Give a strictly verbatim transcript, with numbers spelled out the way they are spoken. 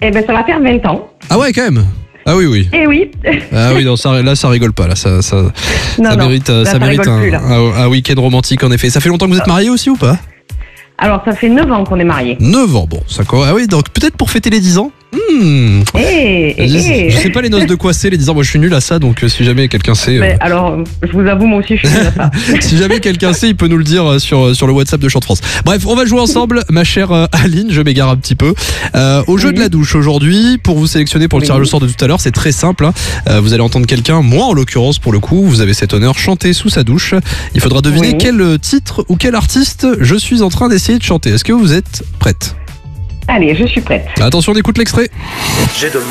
Eh ben, ça va faire vingt ans. Ah ouais, quand même. Ah oui, oui. Eh oui. Ah oui, non, ça, là, ça rigole pas. Là, ça, ça, Non, ça non, mérite, là, ça ça mérite rigole un, plus, là. un, un week-end romantique, en effet. Ça fait longtemps que vous êtes mariés aussi ou pas? Alors, ça fait neuf ans qu'on est mariés. neuf ans, bon, ça quoi. Ah oui, donc peut-être pour fêter les dix ans. Hmm. Eh, eh, Je, eh. je sais pas les noces de quoi c'est, les dix ans. Moi, je suis nul à ça, donc euh, si jamais quelqu'un sait. Mais euh, alors, je vous avoue, moi aussi, je suis nulle à ça. Si jamais quelqu'un sait, il peut nous le dire euh, sur, sur le WhatsApp de Chant de France. Bref, on va jouer ensemble, ma chère euh, Aline, je m'égare un petit peu. Euh, au jeu Oui. de la douche aujourd'hui, pour vous sélectionner pour le Oui. tirage au sort de tout à l'heure, c'est très simple. hein. Euh, vous allez entendre quelqu'un, moi en l'occurrence pour le coup, vous avez cet honneur, chanter sous sa douche. Il faudra deviner Oui. quel titre ou quel artiste je suis en train d'essayer de chanter. Est-ce que vous êtes prête? Allez, je suis prête. Attention, on écoute l'extrait. J'ai demandé